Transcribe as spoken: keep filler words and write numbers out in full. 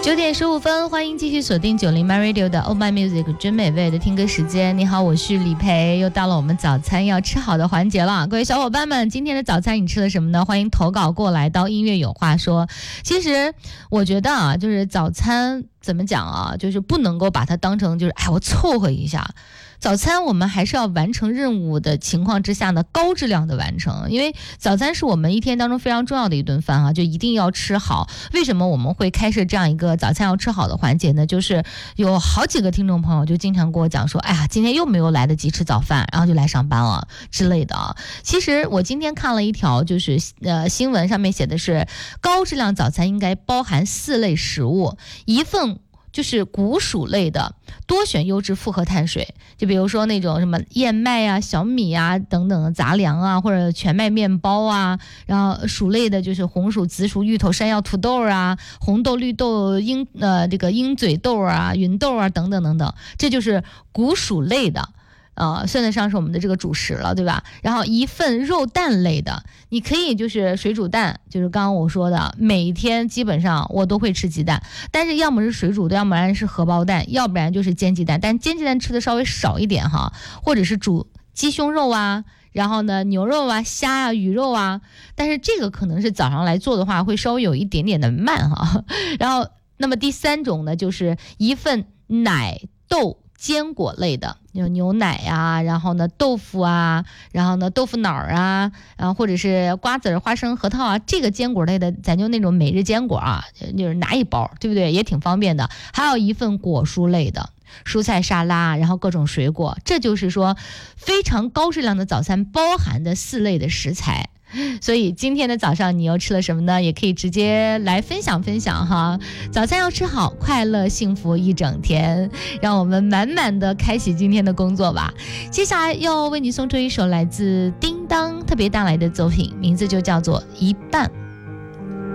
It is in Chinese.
九点十五分，欢迎继续锁定九零 My Radio 的 Oh My Music 真美味的听歌时间。你好，我是李培，又到了我们早餐要吃好的环节了。各位小伙伴们，今天的早餐你吃了什么呢？欢迎投稿过来到音乐有话说。其实我觉得啊，就是早餐怎么讲啊，就是不能够把它当成就是哎我凑合一下。早餐我们还是要完成任务的情况之下呢，高质量的完成，因为早餐是我们一天当中非常重要的一顿饭啊，就一定要吃好。为什么我们会开设这样一个早餐要吃好的环节呢？就是有好几个听众朋友就经常跟我讲说，哎呀，今天又没有来得及吃早饭，然后就来上班了之类的啊。其实我今天看了一条就是呃新闻，上面写的是高质量早餐应该包含四类食物，一份就是谷薯类的，多选优质复合碳水，就比如说那种什么燕麦啊、小米啊等等的杂粮啊，或者全麦面包啊，然后薯类的就是红薯、紫薯、芋头、山药、土豆啊，红豆、绿豆、鹰呃这个鹰嘴豆啊、芸豆啊等等等等，这就是谷薯类的。呃，算得上是我们的这个主食了，对吧？然后一份肉蛋类的，你可以就是水煮蛋，就是刚刚我说的，每天基本上我都会吃鸡蛋，但是要么是水煮的，要不然是荷包蛋，要不然就是煎鸡蛋，但煎鸡蛋吃的稍微少一点哈，或者是煮鸡胸肉啊，然后呢牛肉啊、虾啊、鱼肉啊，但是这个可能是早上来做的话会稍微有一点点的慢哈。然后那么第三种呢，就是一份奶豆坚果类的，有牛奶啊，然后呢豆腐啊，然后呢豆腐脑啊，然后或者是瓜子、花生、核桃啊，这个坚果类的咱就那种每日坚果啊，就是拿一包，对不对？也挺方便的。还有一份果蔬类的，蔬菜沙拉，然后各种水果，这就是说非常高质量的早餐包含的四类的食材。所以今天的早上你又吃了什么呢？也可以直接来分享分享哈。早餐要吃好，快乐幸福一整天，让我们满满的开启今天的工作吧。接下来要为你送出一首来自叮当特别带来的作品，名字就叫做一半。